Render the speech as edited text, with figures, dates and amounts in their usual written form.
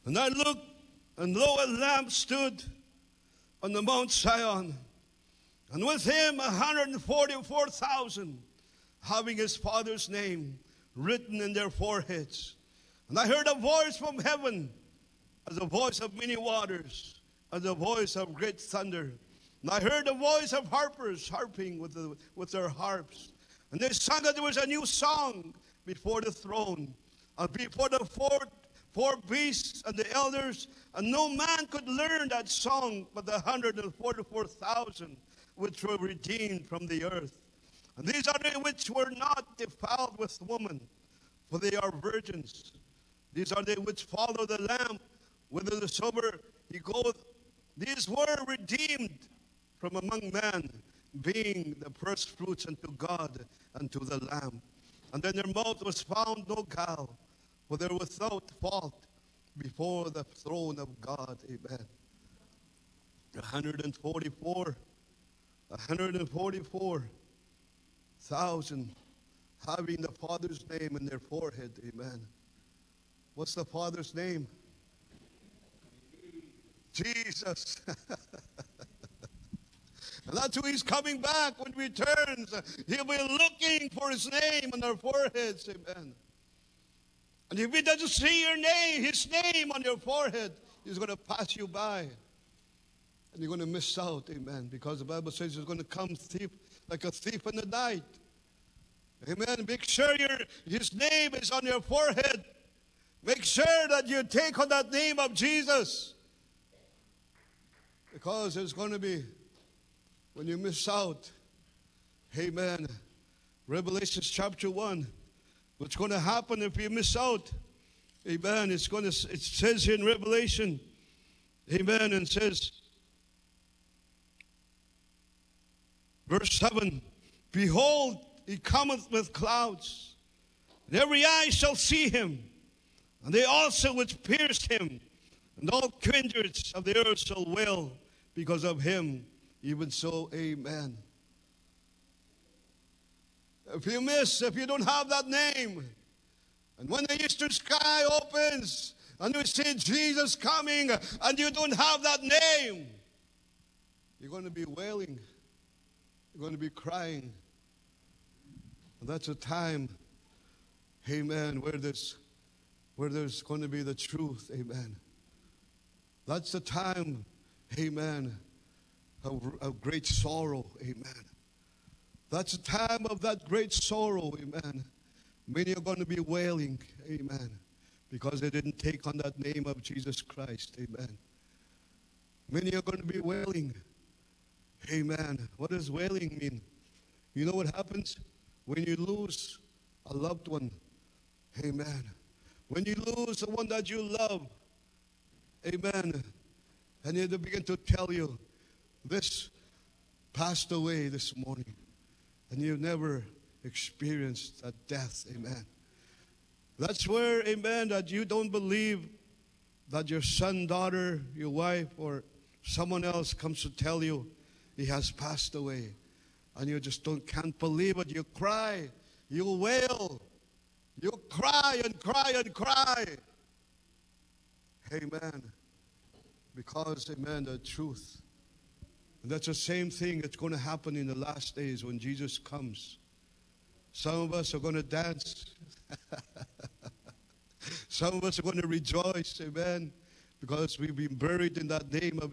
And I looked, and lo, a lamb stood on the Mount Zion, and with him 144,000, having his Father's name written in their foreheads. And I heard a voice from heaven, as the voice of many waters, as the voice of great thunder. And I heard the voice of harpers harping with their harps. And they sang that there was a new song before the throne, and before the four beasts and the elders. And no man could learn that song but the 144,000 which were redeemed from the earth. And these are they which were not defiled with woman, for they are virgins. These are they which follow the Lamb, whithersoever he goeth. These were redeemed from among men, being the first fruits unto God and to the Lamb. And in their mouth was found no guile, for they were without fault before the throne of God. Amen. 144,000 having the Father's name in their forehead. Amen. What's the Father's name? Jesus. And that's who he's coming back when he returns. He'll be looking for his name on their foreheads. Amen. And if he doesn't see your name, his name on your forehead, he's going to pass you by. And you're going to miss out. Amen. Because the Bible says he's going to come like a thief in the night. Amen. Make sure his name is on your forehead. Make sure that you take on that name of Jesus. Because there's going to be, when you miss out, amen, Revelation chapter 1, what's going to happen if you miss out? Amen. It says here in Revelation, amen, and says, verse 7, behold, he cometh with clouds, and every eye shall see him, and they also which pierced him, and all kindreds of the earth shall wail because of him. Even so, amen. If you don't have that name, and when the eastern sky opens, and you see Jesus coming, and you don't have that name, you're going to be wailing. You're going to be crying. And that's a time, amen, where there's going to be the truth, amen. That's the time, amen, of great sorrow, amen. That's the time of that great sorrow, amen. Many are going to be wailing, amen, because they didn't take on that name of Jesus Christ, amen. Many are going to be wailing, amen. What does wailing mean? You know what happens when you lose a loved one, amen. When you lose the one that you love, amen, and they begin to tell you, this passed away this morning, and you've never experienced that death, amen. That's where, amen, that you don't believe that your son, daughter, your wife, or someone else comes to tell you he has passed away, and you just can't believe it. You cry, you wail, you cry and cry and cry, amen, because, amen, the truth. And that's the same thing that's going to happen in the last days when Jesus comes. Some of us are going to dance. Some of us are going to rejoice, amen, because we've been buried in that name of